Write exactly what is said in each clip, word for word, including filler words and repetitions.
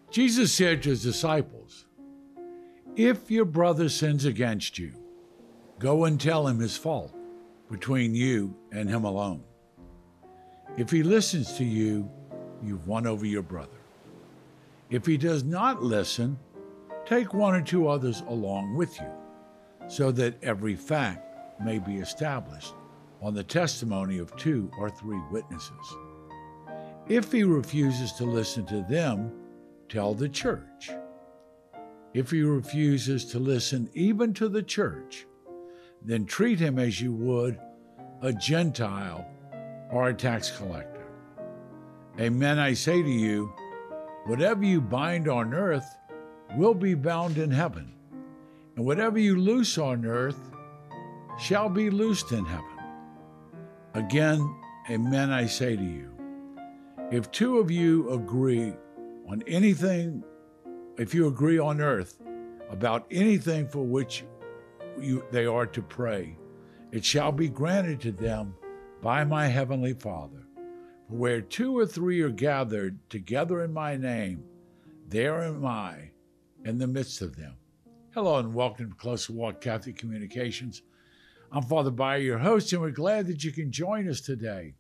Jesus said to his disciples, "If your brother sins against you, go and tell him his fault between you and him alone. If he listens to you, you've won over your brother. If he does not listen, take one or two others along with you, so that every fact may be established on the testimony of two or three witnesses. If he refuses to listen to them, tell the church. If he refuses to listen even to the church, then treat him as you would a Gentile or a tax collector. Amen, I say to you, whatever you bind on earth will be bound in heaven, and whatever you loose on earth shall be loosed in heaven. Again, amen, I say to you, if two of you agree on anything, if you agree on earth about anything for which you, they are to pray, it shall be granted to them by my heavenly Father. For where two or three are gathered together in my name, there am I in the midst of them." Hello and welcome to Closer Walk Catholic Communications. I'm Father Bayer, your host, and we're glad that you can join us today.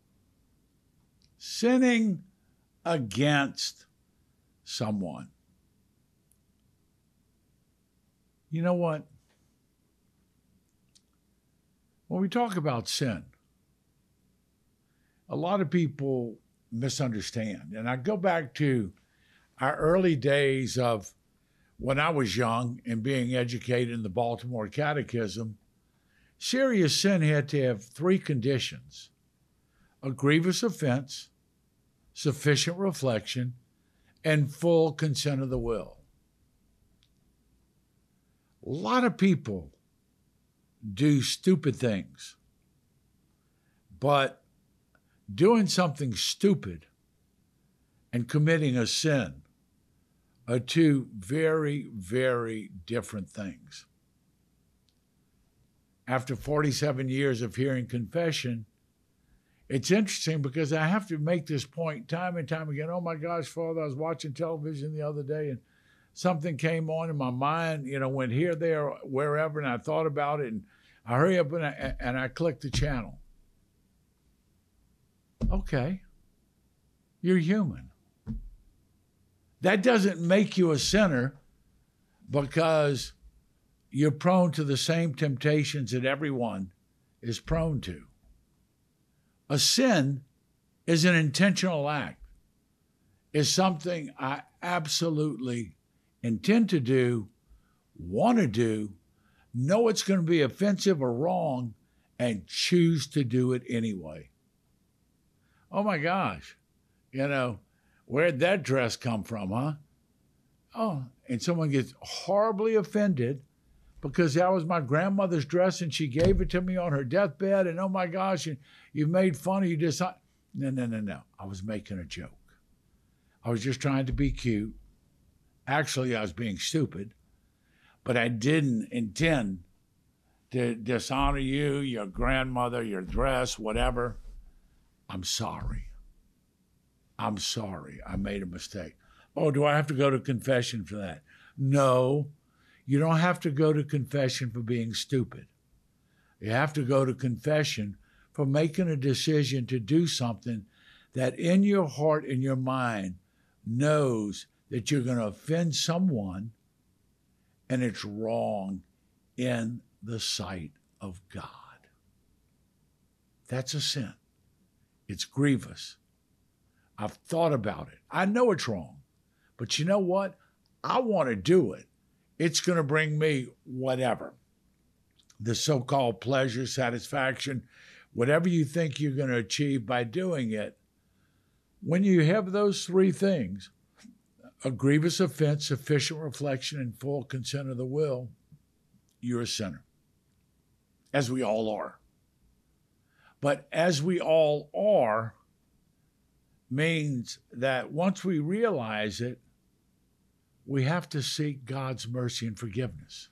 Sinning against someone. You know what? When we talk about sin, a lot of people misunderstand. And I go back to our early days of when I was young and being educated in the Baltimore Catechism. Serious sin had to have three conditions: a grievous offense, sufficient reflection, and full consent of the will. A lot of people do stupid things, but doing something stupid and committing a sin are two very, very different things. After forty-seven years of hearing confession, it's interesting because I have to make this point time and time again. Oh my gosh, Father, I was watching television the other day and something came on in my mind, you know, went here, there, wherever, and I thought about it, and I hurry up and I, and I clicked the channel. Okay, you're human. That doesn't make you a sinner because you're prone to the same temptations that everyone is prone to. A sin is an intentional act. It's something I absolutely intend to do, want to do, know it's going to be offensive or wrong, and choose to do it anyway. Oh my gosh, you know, where'd that dress come from, huh? Oh, and someone gets horribly offended because that was my grandmother's dress and she gave it to me on her deathbed, and oh my gosh, and you made fun of you just. No, no, no, no. I was making a joke. I was just trying to be cute. Actually, I was being stupid, but I didn't intend to dishonor you, your grandmother, your dress, whatever. I'm sorry. I'm sorry. I made a mistake. Oh, do I have to go to confession for that? No, you don't have to go to confession for being stupid. You have to go to confession for making a decision to do something that in your heart and your mind knows that you're going to offend someone and it's wrong in the sight of God. That's a sin. It's grievous. I've thought about it. I know it's wrong, but you know what? I want to do it. It's going to bring me whatever. The so-called pleasure, satisfaction, whatever you think you're going to achieve by doing it. When you have those three things, a grievous offense, sufficient reflection, and full consent of the will, you're a sinner, as we all are. But as we all are means that once we realize it, we have to seek God's mercy and forgiveness.